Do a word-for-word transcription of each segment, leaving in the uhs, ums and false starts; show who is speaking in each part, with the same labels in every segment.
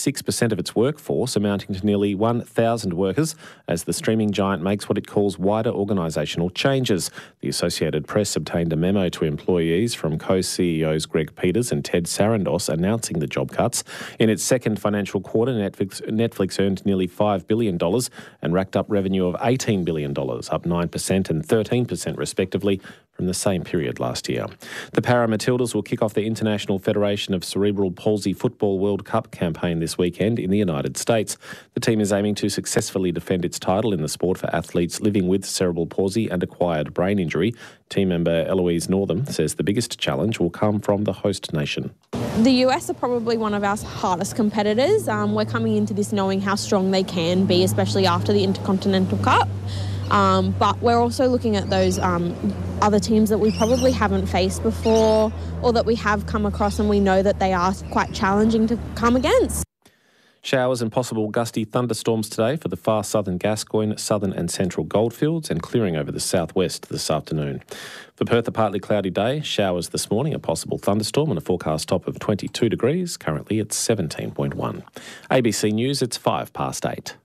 Speaker 1: six percent of its workforce, amounting to nearly one thousand workers, as the streaming giant makes what it calls wider organisational changes. The Associated Press obtained a memo to employees from co-C E Os Greg Peters and Ted Sarandos announcing the job cuts. In its second financial quarter, Netflix, Netflix earned nearly five billion dollars and racked up revenue of eighteen billion dollars, up nine percent and thirteen percent respectively from the same period last year. The Para Matildas will kick off the International Federation of Cerebral Palsy Football World Cup campaign this weekend in the United States. The team is aiming to successfully defend its title in the sport for athletes living with cerebral palsy and acquired brain injury. Team member Eloise Northam says the biggest challenge will come from the host nation.
Speaker 2: The U S are probably one of our hardest competitors. Um, we're coming into this knowing how strong they can be, especially after the Intercontinental Cup. Um, but we're also looking at those um, other teams that we probably haven't faced before, or that we have come across and we know that they are quite challenging to come against.
Speaker 1: Showers and possible gusty thunderstorms today for the far southern Gascoyne, southern and central goldfields, and clearing over the southwest this afternoon. For Perth, a partly cloudy day. Showers this morning, a possible thunderstorm and a forecast top of twenty-two degrees. Currently it's seventeen point one. A B C News, it's five past eight.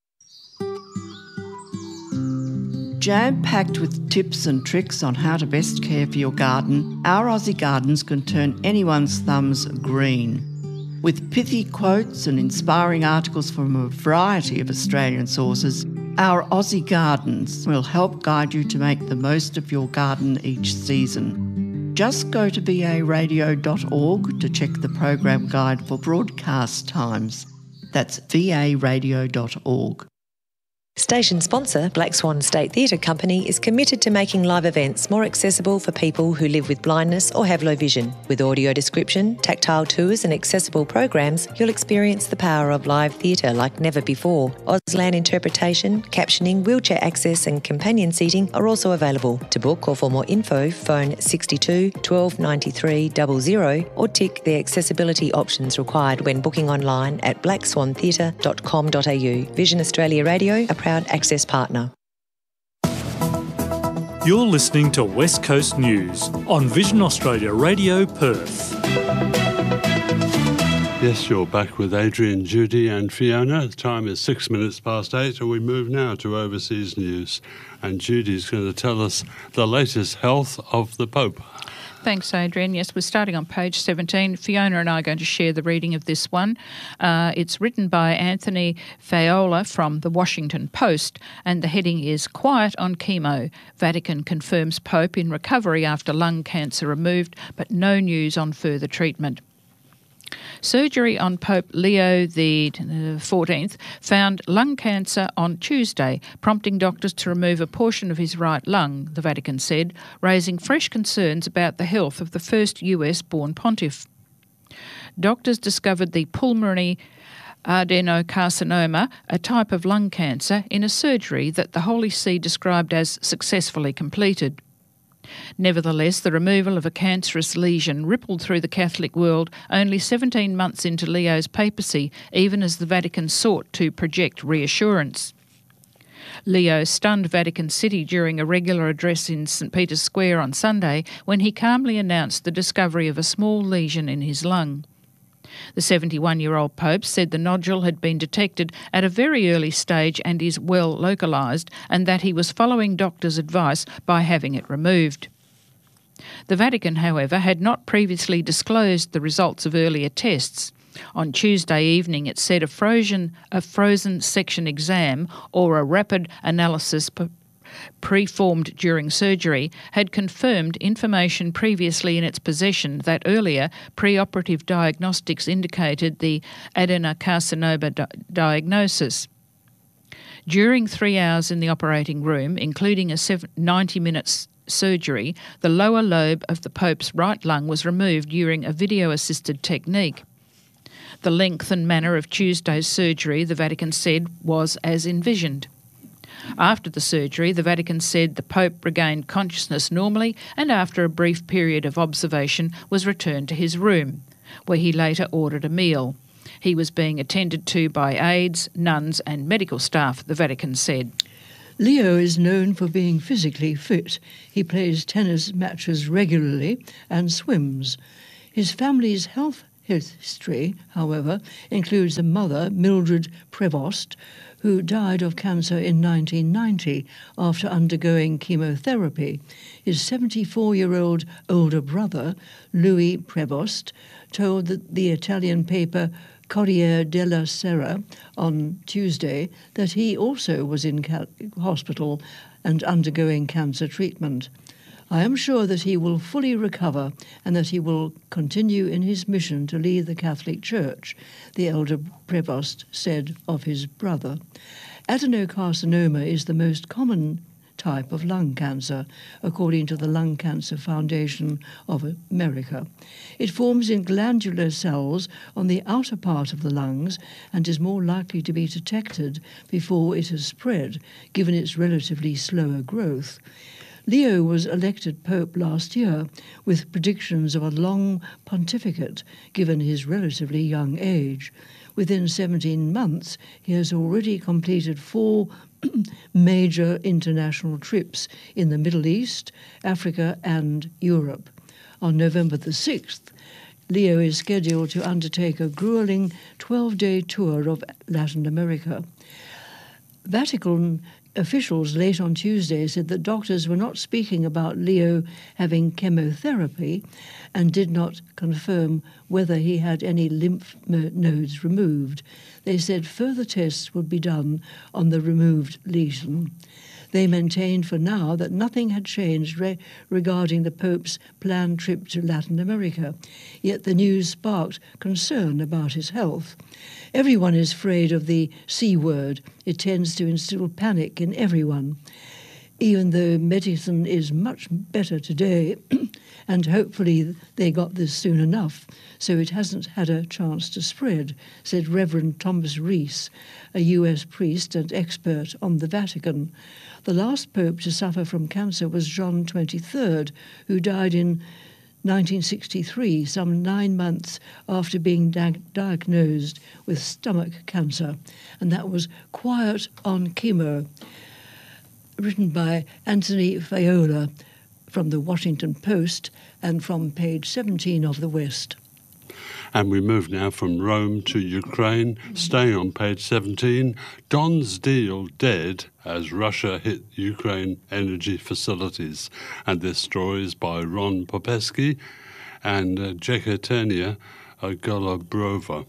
Speaker 3: Jam-packed with tips and tricks on how to best care for your garden, Our Aussie Gardens can turn anyone's thumbs green. With pithy quotes and inspiring articles from a variety of Australian sources, Our Aussie Gardens will help guide you to make the most of your garden each season. Just go to v a radio dot org to check the program guide for broadcast times. That's v a radio dot org.
Speaker 4: Station sponsor Black Swan State Theatre Company is committed to making live events more accessible for people who live with blindness or have low vision. With audio description, tactile tours and accessible programs, you'll experience the power of live theatre like never before. Auslan interpretation, captioning, wheelchair access and companion seating are also available. To book or for more info, phone sixty-two twelve ninety-three zero zero or tick the accessibility options required when booking online at black swan theatre dot com dot a u. Vision Australia Radio, a proud access partner.
Speaker 5: You're listening to West Coast News on Vision Australia Radio, Perth.
Speaker 6: Yes, you're back with Adrian, Judy and Fiona. The time is six minutes past eight and we move now to overseas news. And Judy's going to tell us the latest health of the Pope.
Speaker 7: Thanks, Adrian. Yes, we're starting on page seventeen. Fiona and I are going to share the reading of this one. Uh, it's written by Anthony Faiola from the Washington Post, and the heading is Quiet on Chemo. Vatican confirms Pope in recovery after lung cancer removed, but no news on further treatment. Surgery on Pope Leo the fourteenth found lung cancer on Tuesday, prompting doctors to remove a portion of his right lung, the Vatican said, raising fresh concerns about the health of the first U S-born pontiff. Doctors discovered the pulmonary adenocarcinoma, a type of lung cancer, in a surgery that the Holy See described as successfully completed. Nevertheless, the removal of a cancerous lesion rippled through the Catholic world only seventeen months into Leo's papacy, even as the Vatican sought to project reassurance. Leo stunned Vatican City during a regular address in St Peter's Square on Sunday when he calmly announced the discovery of a small lesion in his lung. The seventy-one-year-old Pope said the nodule had been detected at a very early stage and is well localised, and that he was following doctors' advice by having it removed. The Vatican, however, had not previously disclosed the results of earlier tests. On Tuesday evening, it said a frozen, a frozen section exam or a rapid analysis p- preformed during surgery had confirmed information previously in its possession that earlier preoperative diagnostics indicated the adenocarcinoma di- diagnosis. During three hours in the operating room, including a ninety minutes surgery, the lower lobe of the Pope's right lung was removed using a video-assisted technique. The length and manner of Tuesday's surgery, the Vatican said, was as envisioned. After the surgery, the Vatican said the Pope regained consciousness normally and after a brief period of observation was returned to his room, where he later ordered a meal. He was being attended to by aides, nuns and medical staff, the Vatican said.
Speaker 8: Leo is known for being physically fit. He plays tennis matches regularly and swims. His family's health history, however, includes a mother, Mildred Prevost, who died of cancer in nineteen ninety after undergoing chemotherapy. His seventy-four-year-old older brother, Louis Prevost, told the, the Italian paper Corriere della Sera on Tuesday that he also was in ca- hospital and undergoing cancer treatment. I am sure that he will fully recover and that he will continue in his mission to lead the Catholic Church, the elder Prevost said of his brother. Adenocarcinoma is the most common type of lung cancer, according to the Lung Cancer Foundation of America. It forms in glandular cells on the outer part of the lungs and is more likely to be detected before it has spread, given its relatively slower growth. Leo was elected Pope last year with predictions of a long pontificate given his relatively young age. Within seventeen months, he has already completed four major international trips in the Middle East, Africa and Europe. On November the sixth, Leo is scheduled to undertake a grueling twelve-day tour of Latin America. Vatican officials late on Tuesday said that doctors were not speaking about Leo having chemotherapy and did not confirm whether he had any lymph nodes removed. They said further tests would be done on the removed lesion. They maintained for now that nothing had changed re- regarding the Pope's planned trip to Latin America, yet the news sparked concern about his health. Everyone is afraid of the C word. It tends to instill panic in everyone. Even though medicine is much better today, and hopefully they got this soon enough, so it hasn't had a chance to spread, said Reverend Thomas Rees, a U S priest and expert on the Vatican. The last pope to suffer from cancer was John the twenty-third, who died in nineteen sixty-three, some nine months after being di- diagnosed with stomach cancer, and that was Quiet on Chemo, written by Anthony Faiola from the Washington Post and from page seventeen of the West.
Speaker 6: And we move now from Rome to Ukraine, staying on page seventeen. Don's deal dead as Russia hit Ukraine energy facilities. And this story is by Ron Popesky and uh, Jekaterina Golobrova.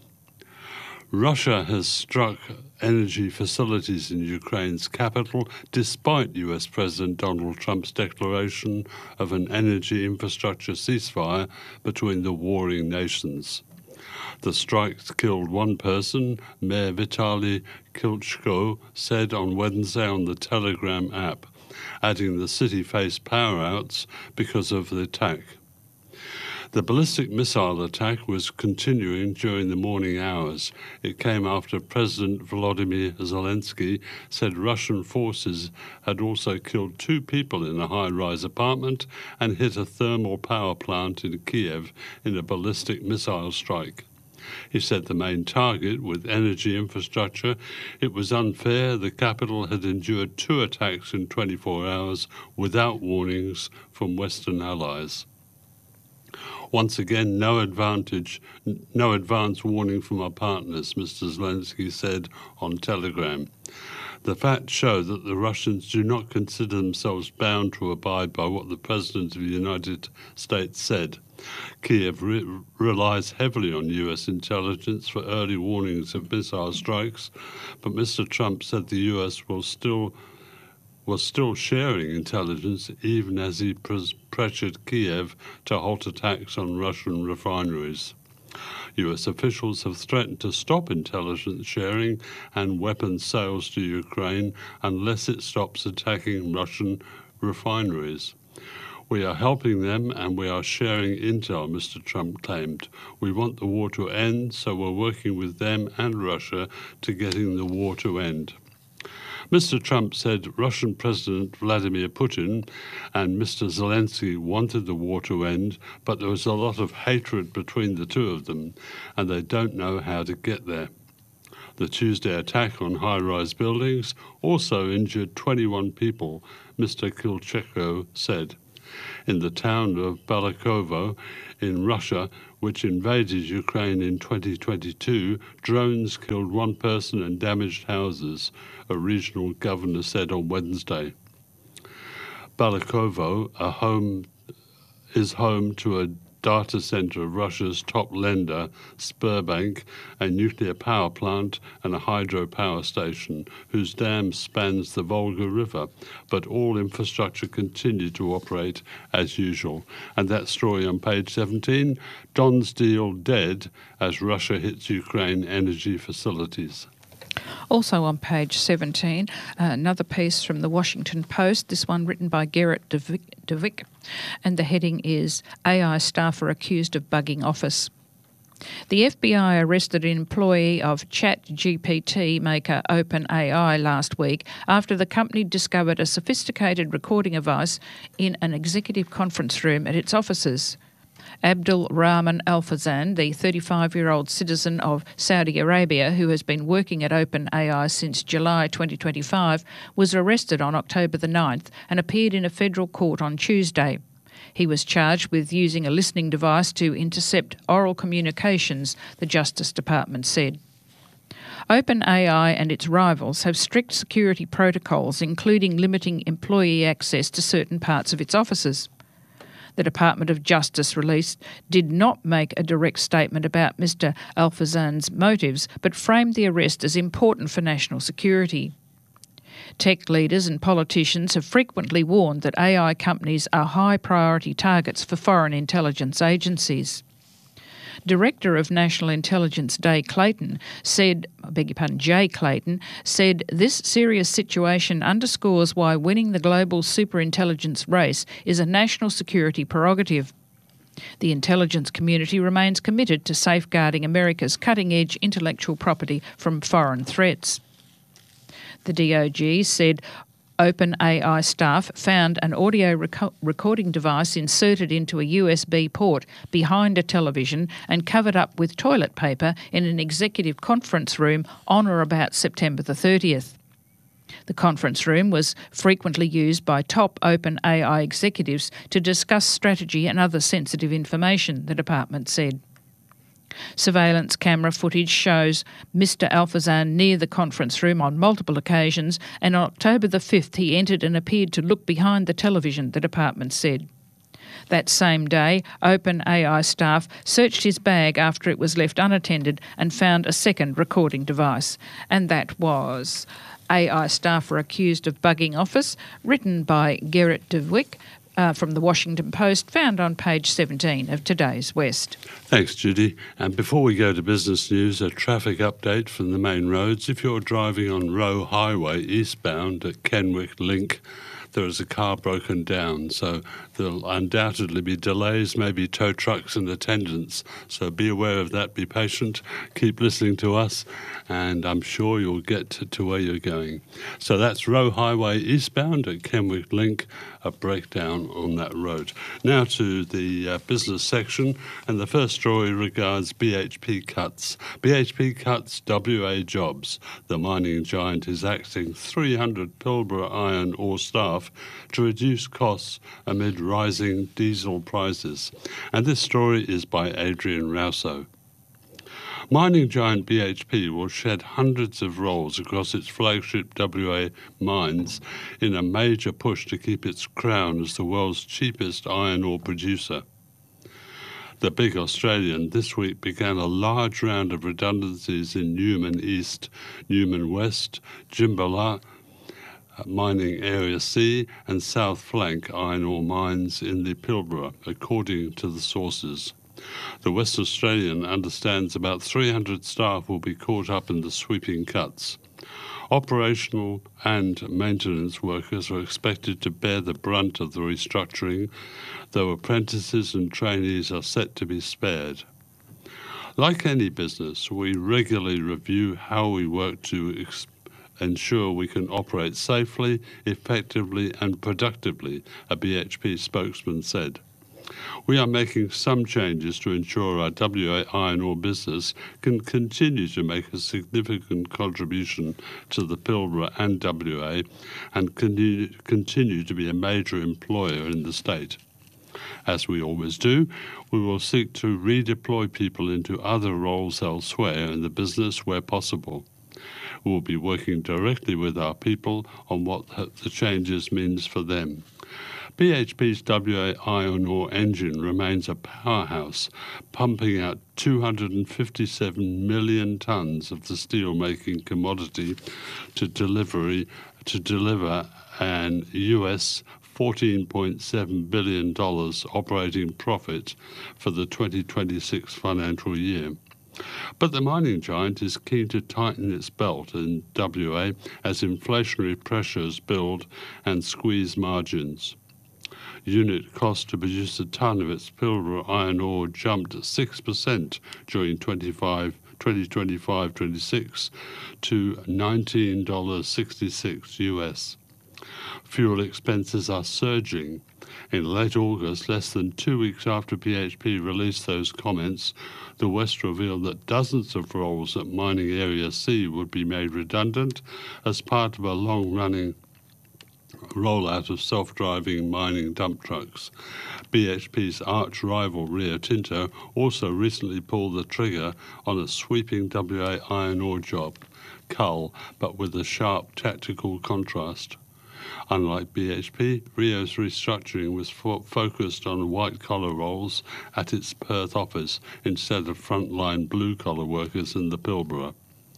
Speaker 6: Russia has struck energy facilities in Ukraine's capital despite U S President Donald Trump's declaration of an energy infrastructure ceasefire between the warring nations. The strikes killed one person, Mayor Vitaly Klitschko said on Wednesday on the Telegram app, adding the city faced power outs because of the attack. The ballistic missile attack was continuing during the morning hours. It came after President Volodymyr Zelensky said Russian forces had also killed two people in a high-rise apartment and hit a thermal power plant in Kiev in a ballistic missile strike. He said the main target, with energy infrastructure, it was unfair the capital had endured two attacks in twenty-four hours without warnings from Western allies. Once again, no advantage, no advance warning from our partners, Mister Zelensky said on Telegram. The facts show that the Russians do not consider themselves bound to abide by what the President of the United States said. Kiev re- relies heavily on U S intelligence for early warnings of missile strikes, but Mister Trump said the U S will still was still sharing intelligence even as he pres- pressured Kiev to halt attacks on Russian refineries. U S officials have threatened to stop intelligence sharing and weapons sales to Ukraine unless it stops attacking Russian refineries. We are helping them and we are sharing intel, Mister Trump claimed. We want the war to end, so we're working with them and Russia to getting the war to end. Mister Trump said Russian President Vladimir Putin and Mister Zelensky wanted the war to end, but there was a lot of hatred between the two of them, and they don't know how to get there. The Tuesday attack on high-rise buildings also injured twenty-one people, Mister Klitschko said. In the town of Balakovo In Russia, which invaded Ukraine in twenty twenty-two, drones killed one person and damaged houses, a regional governor said on Wednesday. Balakhovo, a home, is home to a data center of Russia's top lender, Sberbank, a nuclear power plant and a hydropower station whose dam spans the Volga River, but all infrastructure continued to operate as usual. And that story on page seventeen, Don's deal dead as Russia hits Ukraine energy facilities.
Speaker 7: Also on page seventeen, uh, another piece from the Washington Post, this one written by Gerrit de Wick, and the heading is A I staffer accused of bugging office. The F B I arrested an employee of ChatGPT maker OpenAI last week after the company discovered a sophisticated recording device in an executive conference room at its offices. Abdul Rahman Al-Fazan, the thirty-five-year-old citizen of Saudi Arabia who has been working at OpenAI since July twenty twenty-five, was arrested on October the ninth and appeared in a federal court on Tuesday. He was charged with using a listening device to intercept oral communications, the Justice Department said. OpenAI and its rivals have strict security protocols, including limiting employee access to certain parts of its offices. The Department of Justice release did not make a direct statement about Mister Al-Fazan's motives, but framed the arrest as important for national security. Tech leaders and politicians have frequently warned that A I companies are high-priority targets for foreign intelligence agencies. Director of National Intelligence Day Clayton said, I beg your pardon, Jay Clayton, said this serious situation underscores why winning the global superintelligence race is a national security prerogative. The intelligence community remains committed to safeguarding America's cutting-edge intellectual property from foreign threats. The D O G said OpenAI staff found an audio reco- recording device inserted into a U S B port behind a television and covered up with toilet paper in an executive conference room on or about September the thirtieth. The conference room was frequently used by top OpenAI executives to discuss strategy and other sensitive information, the department said. Surveillance camera footage shows Mister Al-Fazan near the conference room on multiple occasions, and on October the fifth he entered and appeared to look behind the television, the department said. That same day, OpenAI staff searched his bag after it was left unattended and found a second recording device. And that was A I staffer accused of bugging office, written by Gerrit de Wick, Uh, from the Washington Post, found on page seventeen of today's West.
Speaker 6: Thanks, Judy. And before we go to business news, a traffic update from the main roads. If you're driving on Roe Highway eastbound at Kenwick Link, there is a car broken down, so there'll undoubtedly be delays, maybe tow trucks and attendants. So be aware of that, be patient, keep listening to us, and I'm sure you'll get to, to where you're going. So that's Roe Highway eastbound at Kenwick Link, a breakdown on that road. Now to the uh, business section, and the first story regards B H P cuts. B H P cuts W A jobs. The mining giant is axing three hundred Pilbara iron ore staff to reduce costs amid rising diesel prices. And this story is by Adrian Rousseau. Mining giant B H P will shed hundreds of roles across its flagship W A mines in a major push to keep its crown as the world's cheapest iron ore producer. The big Australian this week began a large round of redundancies in Newman East, Newman West, Jimbala, Mining Area C and South Flank iron ore mines in the Pilbara, according to the sources. The West Australian understands about three hundred staff will be caught up in the sweeping cuts. Operational and maintenance workers are expected to bear the brunt of the restructuring, though apprentices and trainees are set to be spared. Like any business, we regularly review how we work to ex- ensure we can operate safely, effectively and productively, a B H P spokesman said. We are making some changes to ensure our W A iron ore business can continue to make a significant contribution to the Pilbara and W A and continue, continue to be a major employer in the state. As we always do, we will seek to redeploy people into other roles elsewhere in the business where possible. We will be working directly with our people on what the changes means for them. B H P's W A iron ore engine remains a powerhouse, pumping out two hundred fifty-seven million tonnes of the steel-making commodity to delivery to deliver an U S fourteen point seven billion dollars operating profit for the twenty twenty-six financial year. But the mining giant is keen to tighten its belt in W A as inflationary pressures build and squeeze margins. Unit cost to produce a tonne of its Pilbara iron ore jumped six percent during twenty twenty-five twenty-six to nineteen dollars sixty-six U S. Fuel expenses are surging. In late August, less than two weeks after B H P released those comments, the West revealed that dozens of roles at Mining Area C would be made redundant as part of a long-running rollout of self-driving mining dump trucks. B H P's arch-rival Rio Tinto also recently pulled the trigger on a sweeping W A iron ore job, Cull, but with a sharp tactical contrast. Unlike B H P, Rio's restructuring was fo- focused on white-collar roles at its Perth office instead of frontline blue-collar workers in the Pilbara.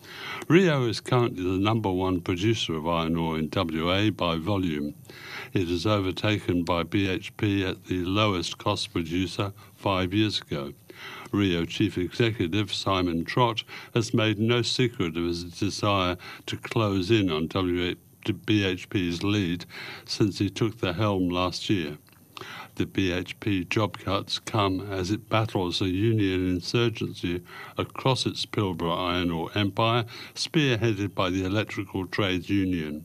Speaker 6: Rio is currently the number one producer of iron ore in W A by volume. It is overtaken by B H P at the lowest cost producer five years ago. Rio Chief Executive Simon Trott has made no secret of his desire to close in on W A to B H P's lead since he took the helm last year. The B H P job cuts come as it battles a union insurgency across its Pilbara iron ore empire, spearheaded by the Electrical Trades Union.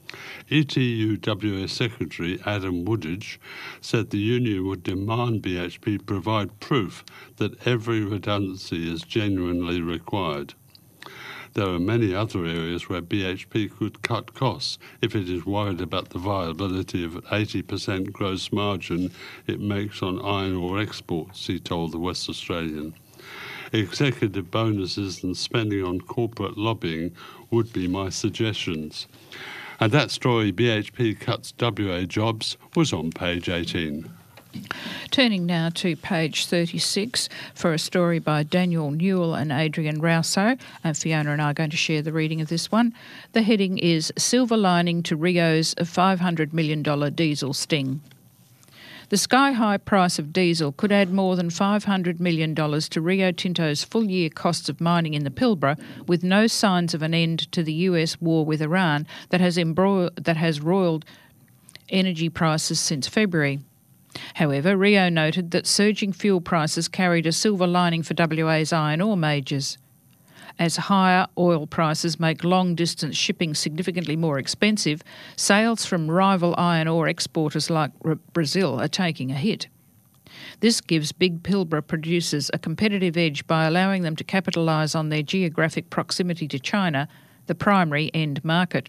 Speaker 6: E T U W A Secretary Adam Woodage said the union would demand B H P provide proof that every redundancy is genuinely required. There are many other areas where B H P could cut costs if it is worried about the viability of an eighty percent gross margin it makes on iron ore exports, he told the West Australian. Executive bonuses and spending on corporate lobbying would be my suggestions. And that story, B H P cuts W A jobs, was on page eighteen.
Speaker 7: Turning now to page thirty-six for a story by Daniel Newell and Adrian Rousseau, and Fiona and I are going to share the reading of this one. The heading is Silver Lining to Rio's five hundred million dollars diesel sting. The sky-high price of diesel could add more than five hundred million dollars to Rio Tinto's full-year costs of mining in the Pilbara, with no signs of an end to the U S war with Iran that has, embroiled, that has roiled energy prices since February. However, Rio noted that surging fuel prices carried a silver lining for W A's iron ore majors. As higher oil prices make long-distance shipping significantly more expensive, sales from rival iron ore exporters like Brazil are taking a hit. This gives big Pilbara producers a competitive edge by allowing them to capitalise on their geographic proximity to China, the primary end market.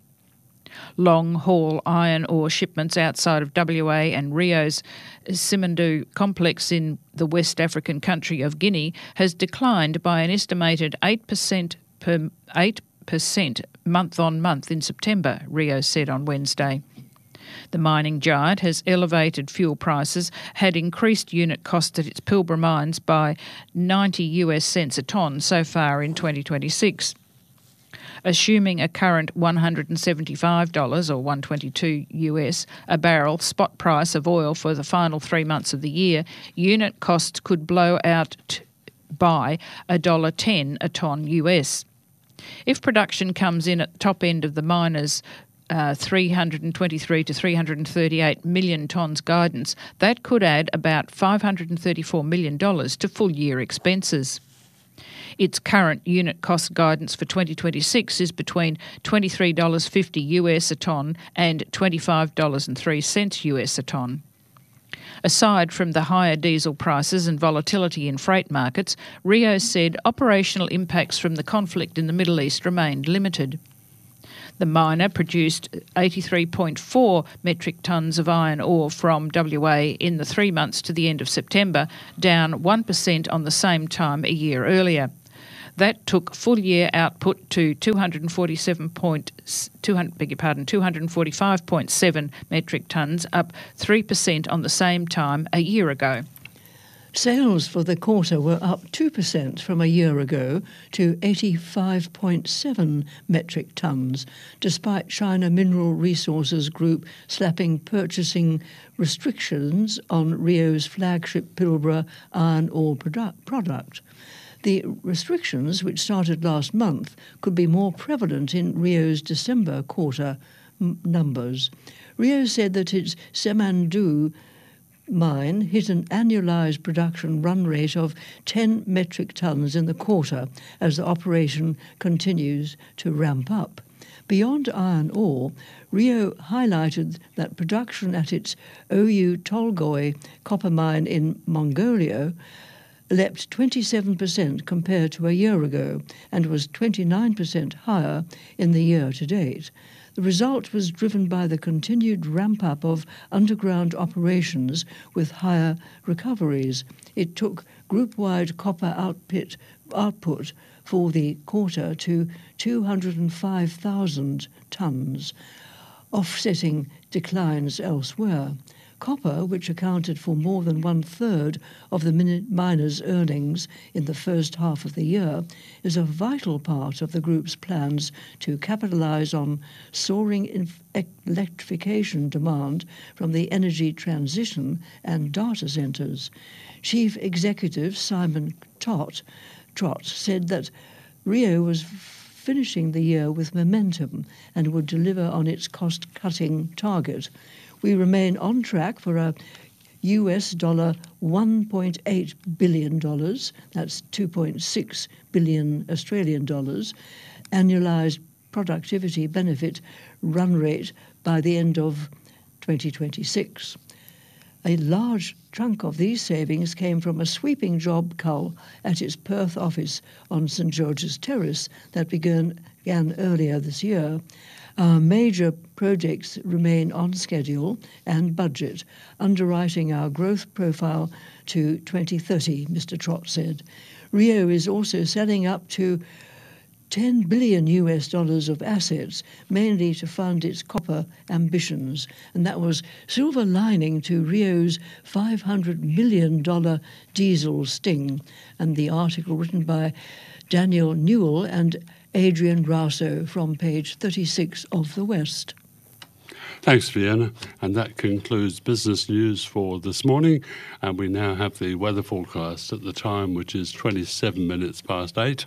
Speaker 7: Long-haul iron ore shipments outside of W A and Rio's Simandou complex in the West African country of Guinea has declined by an estimated eight percent per eight percent month-on-month in September, Rio said on Wednesday. The mining giant has elevated fuel prices, had increased unit costs at its Pilbara mines by ninety U S cents a tonne so far in twenty twenty-six. Assuming a current one hundred seventy-five dollars or one hundred twenty-two U S a barrel spot price of oil for the final three months of the year, unit costs could blow out t- by one dollar ten a tonne U S. If production comes in at the top end of the miners' uh, three hundred twenty-three to three hundred thirty-eight million tonnes guidance, that could add about five hundred thirty-four million dollars to full-year expenses. Its current unit cost guidance for twenty twenty-six is between twenty-three dollars fifty U S a tonne and twenty-five dollars and three cents U S a tonne. Aside from the higher diesel prices and volatility in freight markets, Rio said operational impacts from the conflict in the Middle East remained limited. The miner produced eighty-three point four metric tonnes of iron ore from W A in the three months to the end of September, down one percent on the same time a year earlier. That took full-year output to two hundred forty-seven point two hundred, beg your pardon, two hundred forty-five point seven metric tonnes, up three percent on the same time a year ago.
Speaker 8: Sales for the quarter were up two percent from a year ago to eighty-five point seven metric tonnes, despite China Mineral Resources Group slapping purchasing restrictions on Rio's flagship Pilbara iron ore product. product. The restrictions, which started last month, could be more prevalent in Rio's December quarter m- numbers. Rio said that its Simandou mine hit an annualised production run rate of ten metric tonnes in the quarter as the operation continues to ramp up. Beyond iron ore, Rio highlighted that production at its Oyu Tolgoi copper mine in Mongolia leapt twenty-seven percent compared to a year ago and was twenty-nine percent higher in the year to date. The result was driven by the continued ramp-up of underground operations with higher recoveries. It took group-wide copper output, output for the quarter to two hundred five thousand tonnes, offsetting declines elsewhere. Copper, which accounted for more than one-third of the miners' earnings in the first half of the year, is a vital part of the group's plans to capitalise on soaring electrification demand from the energy transition and data centres. Chief Executive Simon Trott, Trott said that Rio was finishing the year with momentum and would deliver on its cost-cutting target. We remain on track for a U S dollar one point eight billion dollars, that's two point six billion Australian dollars, annualised productivity benefit run rate by the end of twenty twenty-six. A large chunk of these savings came from a sweeping job cull at its Perth office on St George's Terrace that began, began earlier this year. Our major projects remain on schedule and budget, underwriting our growth profile to twenty thirty, Mister Trott said. Rio is also selling up to ten billion U S dollars of assets, mainly to fund its copper ambitions. And that was silver lining to Rio's five hundred million dollars diesel sting. And the article written by Daniel Newell and Adrian Raso from page thirty-six of The West.
Speaker 6: Thanks, Fiona. And that concludes business news for this morning. And we now have the weather forecast at the time, which is twenty-seven minutes past eight.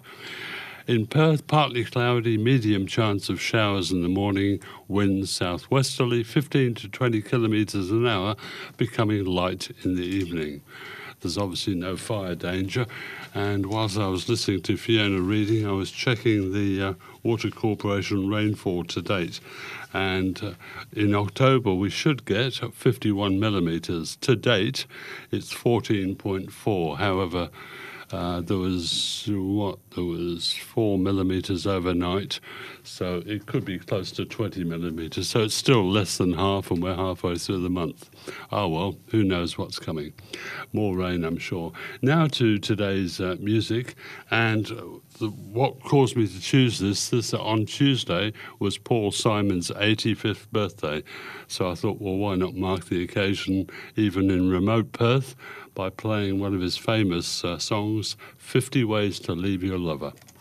Speaker 6: In Perth, partly cloudy, medium chance of showers in the morning, winds southwesterly, fifteen to twenty kilometres an hour, becoming light in the evening. There's obviously no fire danger. And whilst I was listening to Fiona reading, I was checking the uh, Water Corporation rainfall to date. And uh, in October, we should get fifty-one millimetres. To date, it's fourteen point four. However, Uh, there was, what, there was four millimetres overnight, so it could be close to twenty millimetres. So it's still less than half, and we're halfway through the month. Oh, well, who knows what's coming. More rain, I'm sure. Now to today's uh, music, and the, what caused me to choose this, this uh, on Tuesday was Paul Simon's eighty-fifth birthday. So I thought, well, why not mark the occasion, even in remote Perth, by playing one of his famous uh, songs, fifty Ways to Leave Your Lover.